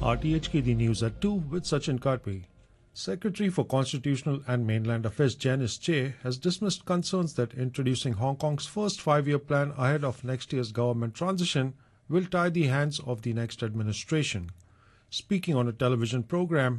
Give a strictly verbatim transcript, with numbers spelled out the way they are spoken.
R T H K D News at two with Sachin Karpi. Secretary for Constitutional and Mainland Affairs Janice Che has dismissed concerns that introducing Hong Kong's first five-year plan ahead of next year's government transition will tie the hands of the next administration. Speaking on a television program,